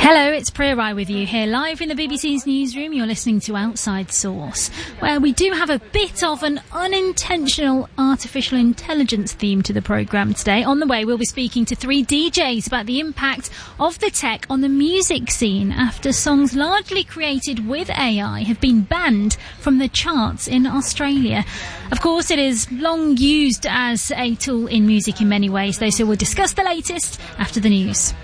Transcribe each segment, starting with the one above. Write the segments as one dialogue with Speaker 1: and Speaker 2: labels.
Speaker 1: Hello, it's Priya Rai with you here live in the BBC's newsroom. You're listening to Outside Source, where we do have a bit of an unintentional artificial intelligence theme to the programme today. On the way, we'll be speaking to 3 DJs about the impact of the tech on the music scene after songs largely created with AI have been banned from the charts in Australia. Of course, it is long used as a tool in music in many ways, though, so we'll discuss the latest after the news.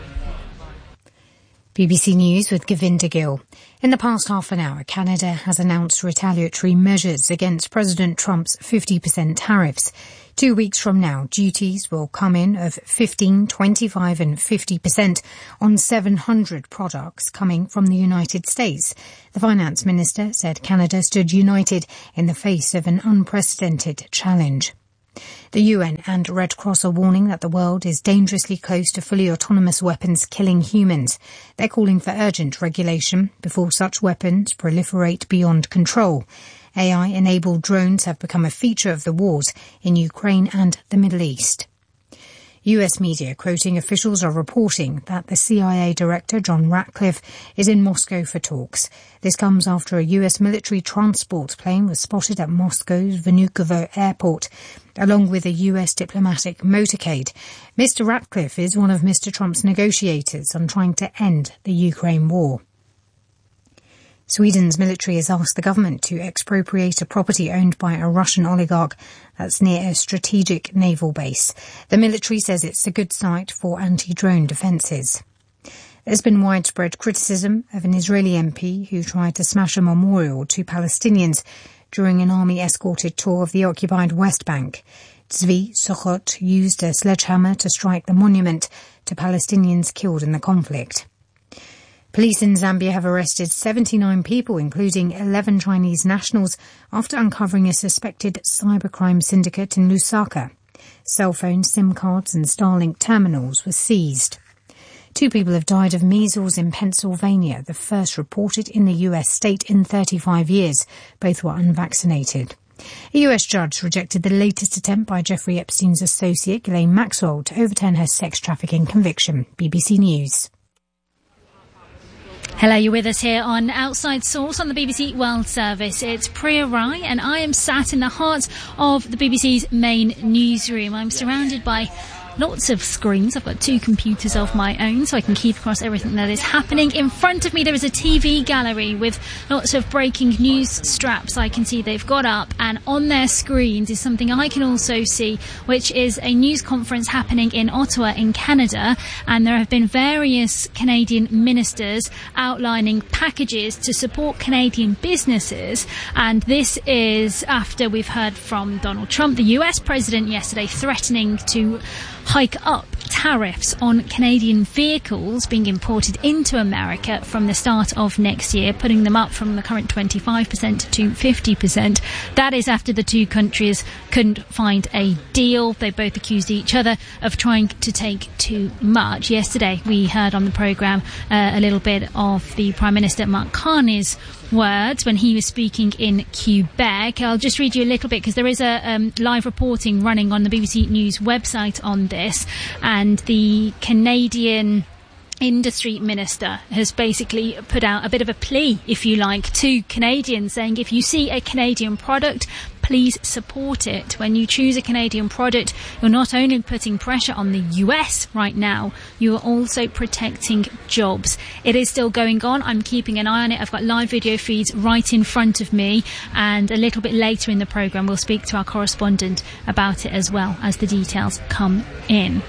Speaker 2: BBC News with Govinda Gill. In the past half an hour, Canada has announced retaliatory measures against President Trump's 50% tariffs. 2 weeks from now, duties will come in of 15%, 25% and 50% on 700 products coming from the United States. The finance minister said Canada stood united in the face of an unprecedented challenge. The UN and Red Cross are warning that the world is dangerously close to fully autonomous weapons killing humans. They're calling for urgent regulation before such weapons proliferate beyond control. AI-enabled drones have become a feature of the wars in Ukraine and the Middle East. US media, quoting officials, are reporting that the CIA director, John Ratcliffe, is in Moscow for talks. This comes after a US military transport plane was spotted at Moscow's Vnukovo airport, along with a US diplomatic motorcade. Mr. Ratcliffe is one of Mr. Trump's negotiators on trying to end the Ukraine war. Sweden's military has asked the government to expropriate a property owned by a Russian oligarch that's near a strategic naval base. The military says it's a good site for anti-drone defences. There's been widespread criticism of an Israeli MP who tried to smash a memorial to Palestinians during an army-escorted tour of the occupied West Bank. Tzvi Sochot used a sledgehammer to strike the monument to Palestinians killed in the conflict. Police in Zambia have arrested 79 people, including 11 Chinese nationals, after uncovering a suspected cybercrime syndicate in Lusaka. Cell phones, SIM cards and Starlink terminals were seized. 2 people have died of measles in Pennsylvania, the first reported in the US state in 35 years. Both were unvaccinated. A US judge rejected the latest attempt by Jeffrey Epstein's associate, Ghislaine Maxwell, to overturn her sex trafficking conviction. BBC News.
Speaker 1: Hello, you're with us here on Outside Source on the BBC World Service. It's Priya Rai and I am sat in the heart of the BBC's main newsroom. I'm surrounded by lots of screens. I've got 2 computers of my own so I can keep across everything that is happening. In front of me there is a TV gallery with lots of breaking news straps I can see they've got up, and on their screens is something I can also see, which is a news conference happening in Ottawa in Canada, and there have been various Canadian ministers outlining packages to support Canadian businesses, and this is after we've heard from Donald Trump, the US president, yesterday threatening to hike up tariffs on Canadian vehicles being imported into America from the start of next year, putting them up from the current 25% to 50%. That is after the 2 countries couldn't find a deal. They both accused each other of trying to take too much. Yesterday we heard on the programme a little bit of the Prime Minister Mark Carney's words when he was speaking in Quebec. I'll just read you a little bit because there is a live reporting running on the BBC News website on this, and the Canadian Industry Minister has basically put out a bit of a plea, if you like, to Canadians, saying if you see a Canadian product, please support it. When you choose a Canadian product, you're not only putting pressure on the US right now, you are also protecting jobs. It is still going on. I'm keeping an eye on it. I've got live video feeds right in front of me, and a little bit later in the programme we'll speak to our correspondent about it as well as the details come in.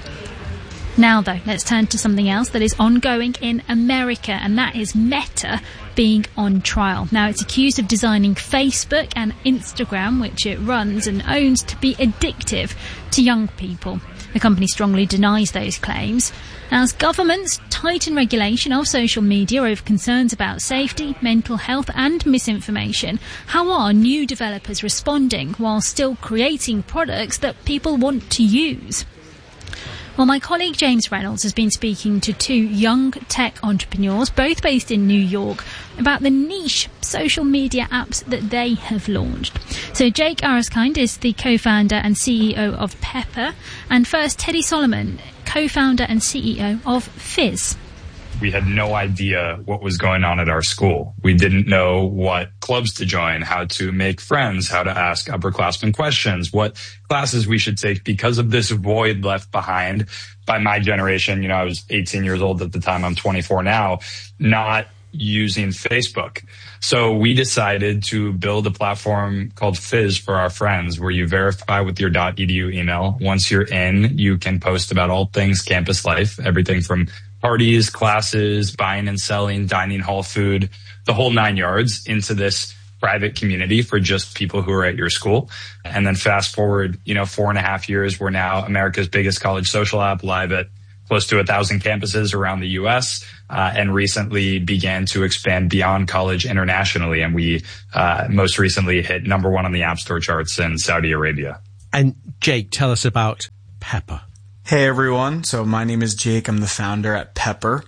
Speaker 1: Now, though, let's turn to something else that is ongoing in America, and that is Meta being on trial. Now, it's accused of designing Facebook and Instagram, which it runs and owns, to be addictive to young people. The company strongly denies those claims. As governments tighten regulation of social media over concerns about safety, mental health and misinformation, how are new developers responding while still creating products that people want to use? Well, my colleague James Reynolds has been speaking to 2 young tech entrepreneurs, both based in New York, about the niche social media apps that they have launched. So Jake Araskind is the co-founder and CEO of Pepper, and first Teddy Solomon, co-founder and CEO of Fizz.
Speaker 3: we had no idea what was going on at our school. We didn't know what clubs to join, how to make friends, how to ask upperclassmen questions, what classes we should take because of this void left behind by my generation. I was 18 years old at the time. I'm 24 now, not using Facebook. So we decided to build a platform called Fizz for our friends, where you verify with your .edu email. Once you're in, you can post about all things campus life, everything from parties, classes, buying and selling, dining hall food, the whole 9 yards into this private community for just people who are at your school. And then fast forward, 4.5 years, we're now America's biggest college social app, live at close to 1,000 campuses around the U.S., and recently began to expand beyond college internationally. And we most recently hit number 1 on the App Store charts in Saudi Arabia.
Speaker 4: And Jake, tell us about Pepper.
Speaker 5: Hey, everyone. So my name is Jake. I'm the founder at Pepper.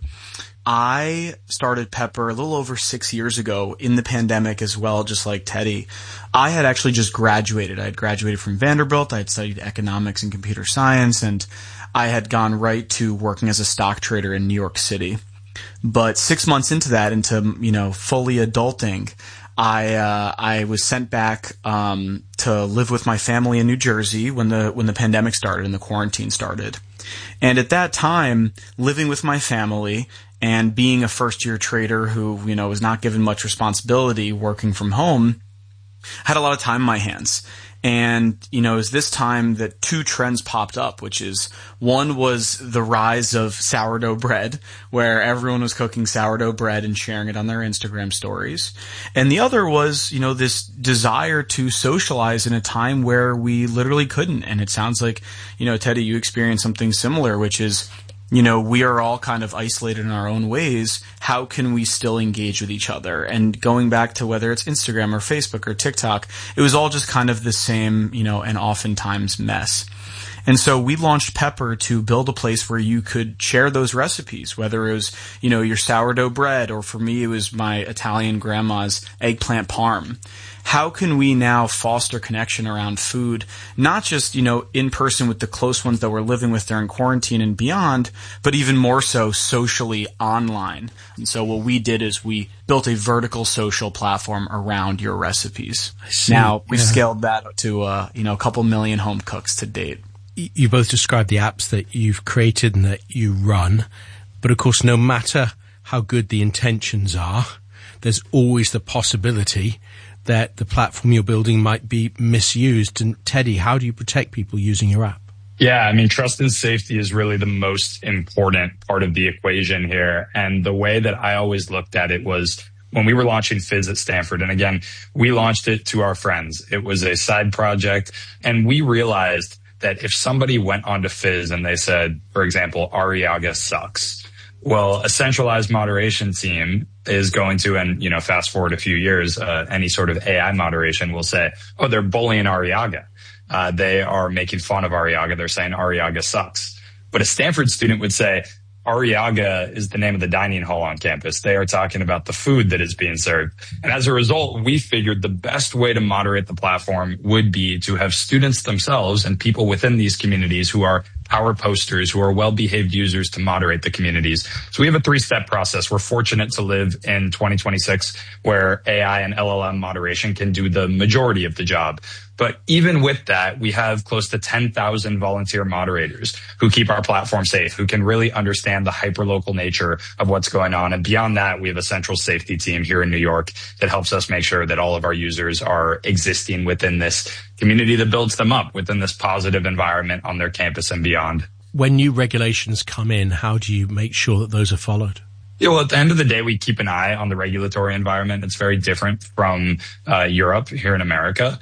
Speaker 5: I started Pepper a little over 6 years ago in the pandemic as well, just like Teddy. I had actually just graduated. I had graduated from Vanderbilt. I had studied economics and computer science, and I had gone right to working as a stock trader in New York City. But 6 months into that, into, fully adulting, I was sent back to live with my family in New Jersey when the pandemic started and the quarantine started. And at that time, living with my family and being a first-year trader who, was not given much responsibility working from home, had a lot of time in my hands. And, it was this time that 2 trends popped up, which is one was the rise of sourdough bread, where everyone was cooking sourdough bread and sharing it on their Instagram stories. And the other was, this desire to socialize in a time where we literally couldn't. And it sounds like, Teddy, you experienced something similar, which is, we are all kind of isolated in our own ways. How can we still engage with each other? And going back to whether it's Instagram or Facebook or TikTok, it was all just kind of the same, and oftentimes mess. And so we launched Pepper to build a place where you could share those recipes, whether it was, your sourdough bread, or for me, it was my Italian grandma's eggplant parm. How can we now foster connection around food, not just, in person with the close ones that we're living with during quarantine and beyond, but even more so socially online? And so what we did is we built a vertical social platform around your recipes. Now we've scaled that to, a couple million home cooks to date.
Speaker 4: You both described the apps that you've created and that you run, but of course, no matter how good the intentions are, there's always the possibility that the platform you're building might be misused. And Teddy, how do you protect people using your app?
Speaker 3: Yeah, trust and safety is really the most important part of the equation here. And the way that I always looked at it was when we were launching Fizz at Stanford. And again, we launched it to our friends. It was a side project. And we realized that if somebody went onto Fizz and they said, for example, Arriaga sucks, well, a centralized moderation team is going to, and, fast forward a few years, any sort of AI moderation will say, oh, they're bullying Arriaga. They are making fun of Arriaga. They're saying Arriaga sucks. But a Stanford student would say, Arriaga is the name of the dining hall on campus. They are talking about the food that is being served. And as a result, we figured the best way to moderate the platform would be to have students themselves and people within these communities who are power posters, who are well-behaved users, to moderate the communities. So we have a 3-step process. We're fortunate to live in 2026 where AI and LLM moderation can do the majority of the job. But even with that, we have close to 10,000 volunteer moderators who keep our platform safe, who can really understand the hyperlocal nature of what's going on. And beyond that, we have a central safety team here in New York that helps us make sure that all of our users are existing within this community that builds them up within this positive environment on their campus and beyond.
Speaker 4: When new regulations come in, how do you make sure that those are followed?
Speaker 3: Yeah, well, at the end of the day, we keep an eye on the regulatory environment. It's very different from Europe here in America.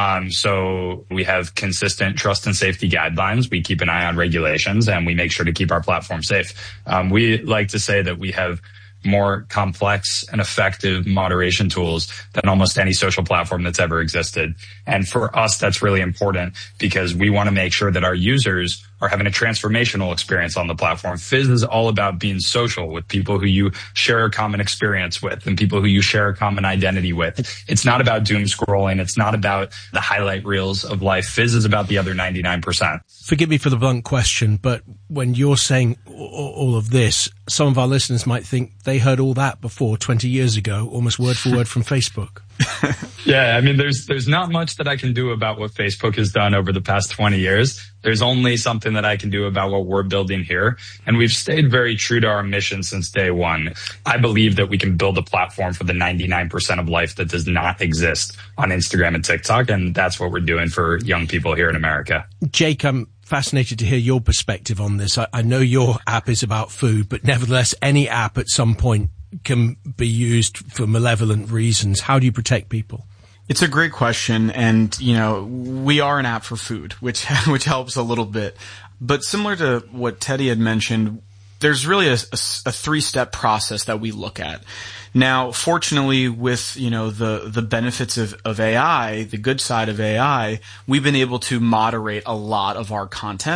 Speaker 3: So we have consistent trust and safety guidelines. We keep an eye on regulations, and we make sure to keep our platform safe. We like to say that we have more complex and effective moderation tools than almost any social platform that's ever existed. And for us, that's really important because we want to make sure that our users are having a transformational experience on the platform. Fizz is all about being social with people who you share a common experience with and people who you share a common identity with. It's not about doom scrolling. It's not about the highlight reels of life. Fizz is about the other 99%.
Speaker 4: Forgive me for the blunt question, but when you're saying all of this, some of our listeners might think they heard all that before 20 years ago, almost word for word from Facebook.
Speaker 3: Yeah, I mean, there's not much that I can do about what Facebook has done over the past 20 years. There's only something that I can do about what we're building here. And we've stayed very true to our mission since day one. I believe that we can build a platform for the 99% of life that does not exist on Instagram and TikTok. And that's what we're doing for young people here in America.
Speaker 4: Jake, I'm fascinated to hear your perspective on this. I know your app is about food, but nevertheless, any app at some point can be used for malevolent reasons. How do you protect people?
Speaker 5: It's a great question. And, we are an app for food, which helps a little bit. But similar to what Teddy had mentioned, there's really a 3-step process that we look at. Now, fortunately, with, the benefits of AI, the good side of AI, we've been able to moderate a lot of our content.